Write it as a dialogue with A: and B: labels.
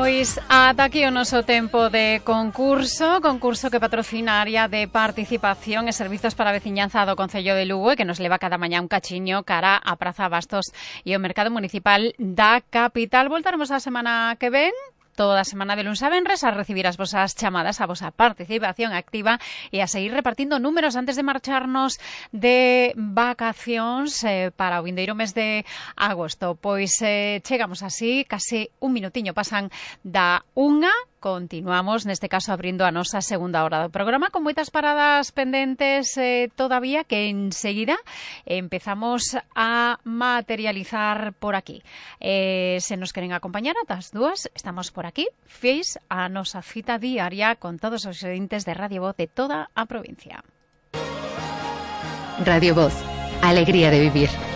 A: Pois ata aquí o noso tempo de concurso que patrocina a área de participación e servizos para a veciñanza do Concello de Lugo e que nos leva cada mañá un cachiño cara a Praza Bastos e o Mercado Municipal da capital. Voltaremos a semana que ven, toda a semana de luns a venres, a recibir as vosas chamadas, a vosa participación activa e a seguir repartindo números antes de marcharnos de vacacións para o vindeiro mes de agosto. Pois chegamos así, case un minutiño pasan da unha. Continuamos, neste caso, abrindo a nosa segunda hora do programa con moitas paradas pendentes todavía que enseguida empezamos a materializar por aquí. Se nos queren acompañar ata as dúas, estamos por aquí, fiéis a nosa cita diaria con todos os oyentes de Radio Voz de toda a provincia.
B: Radio Voz, alegría de vivir.